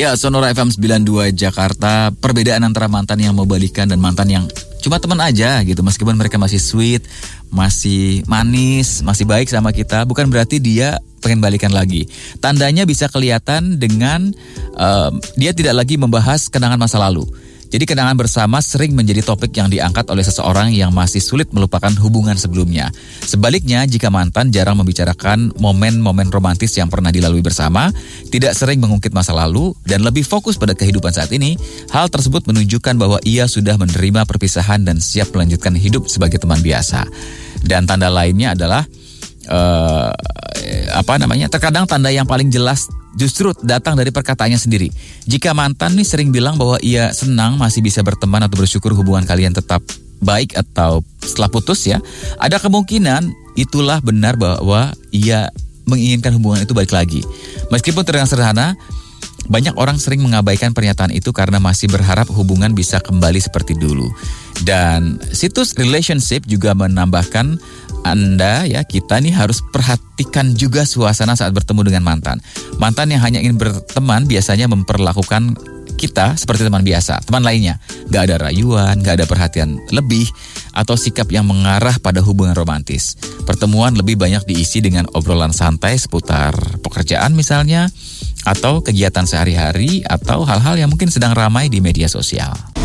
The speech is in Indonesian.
Ya, Sonora FM 92 Jakarta. Perbedaan antara mantan yang mau balikan dan mantan yang cuma teman aja gitu. Meskipun mereka masih sweet, masih manis, masih baik sama kita, bukan berarti dia pengen balikan lagi. Tandanya bisa kelihatan dengan dia tidak lagi membahas kenangan masa lalu. Jadi kenangan bersama sering menjadi topik yang diangkat oleh seseorang yang masih sulit melupakan hubungan sebelumnya. Sebaliknya, jika mantan jarang membicarakan momen-momen romantis yang pernah dilalui bersama, tidak sering mengungkit masa lalu, dan lebih fokus pada kehidupan saat ini, hal tersebut menunjukkan bahwa ia sudah menerima perpisahan dan siap melanjutkan hidup sebagai teman biasa. Dan tanda lainnya adalah terkadang tanda yang paling jelas justru datang dari perkataannya sendiri. Jika mantan nih sering bilang bahwa ia senang masih bisa berteman atau bersyukur hubungan kalian tetap baik atau setelah putus ya, ada kemungkinan itulah benar bahwa ia menginginkan hubungan itu balik lagi. Meskipun terdengar sederhana, banyak orang sering mengabaikan pernyataan itu karena masih berharap hubungan bisa kembali seperti dulu. Dan situs Relationship juga menambahkan kita nih harus perhatikan juga suasana saat bertemu dengan mantan. Mantan yang hanya ingin berteman biasanya memperlakukan kita seperti teman biasa, teman lainnya. Gak ada rayuan, gak ada perhatian lebih, atau sikap yang mengarah pada hubungan romantis. Pertemuan lebih banyak diisi dengan obrolan santai seputar pekerjaan misalnya, atau kegiatan sehari-hari, atau hal-hal yang mungkin sedang ramai di media sosial.